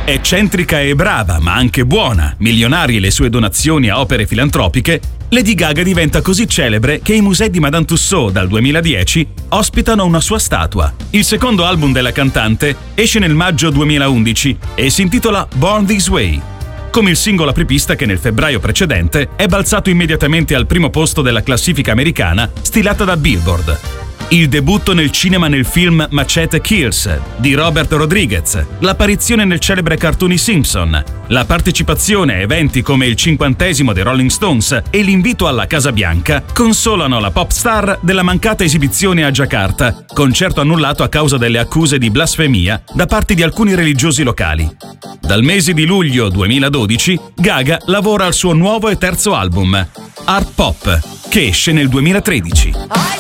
Eccentrica e brava, ma anche buona, milionarie le sue donazioni a opere filantropiche, Lady Gaga diventa così celebre che i musei di Madame Tussauds dal 2010 ospitano una sua statua. Il secondo album della cantante esce nel maggio 2011 e si intitola Born This Way. Come il singolo apripista che nel febbraio precedente è balzato immediatamente al primo posto della classifica americana stilata da Billboard. Il debutto nel cinema nel film Machete Kills di Robert Rodriguez, l'apparizione nel celebre cartoon I Simpson, la partecipazione a eventi come il 50° dei Rolling Stones e l'invito alla Casa Bianca consolano la pop star della mancata esibizione a Giacarta, concerto annullato a causa delle accuse di blasfemia da parte di alcuni religiosi locali. Dal mese di luglio 2012 Gaga lavora al suo nuovo e terzo album, Art Pop, che esce nel 2013.